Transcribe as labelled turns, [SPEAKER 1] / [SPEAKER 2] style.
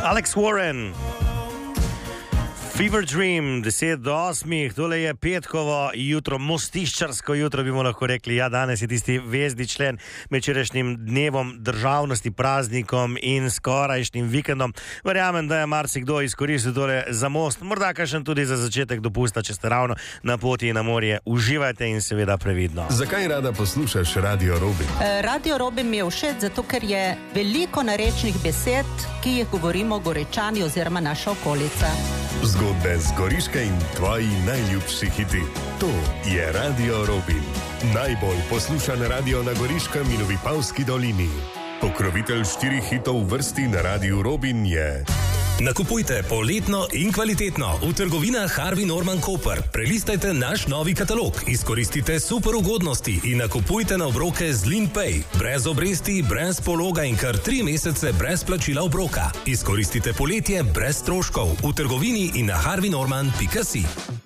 [SPEAKER 1] Alex Warren. Fever Dream, 10 do 8, tole je petkovo jutro, mostiščarsko jutro, bi mu lahko rekli. Ja, danes je tisti vezni člen med včerajšnjim dnevom državnosti, praznikom in skorajšnjim vikendom. Verjamem, da je marsikdo izkoristil tole za most, morda kakšen tudi za začetek dopusta, če ste ravno na poti na morje. Uživajte in seveda previdno.
[SPEAKER 2] Zakaj rada poslušaš Radio Robin?
[SPEAKER 3] Radio Robin mi je všeč, zato ker je veliko narečnih besed, ki jih govorimo Goričani oziroma naša okolica.
[SPEAKER 2] Zgodbe z Goriške in tvoji najljubši hiti. To je Radio Robin. Najbolj poslušan radio na Goriškem in v Vipavski dolini. Pokrovitelj 4 hitov v vrsti na Radiu Robin je...
[SPEAKER 4] Nakupujte poletno in kvalitetno v trgovinah Harvey Norman Koper. Prelistajte naš novi katalog, izkoristite super ugodnosti in nakupujte na obroke z LinPay. Brez obresti, brez pologa in kar 3 mesece brez plačila obroka. Izkoristite poletje brez stroškov v trgovini in na harveynorman.si.